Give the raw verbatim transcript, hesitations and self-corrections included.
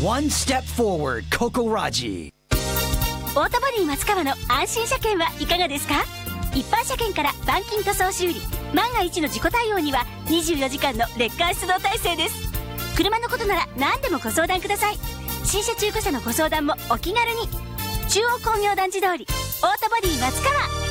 One step forward, Kokoraji。 オートボディ松川の安心車検はいかがですか？一般車検から板金塗装修理、万が一の事故対応にはにじゅうよじかんのレッカー出動体制です。車のことなら何でもご相談ください。新車中古車のご相談もお気軽に。中央工業団地通りオートボディ松川。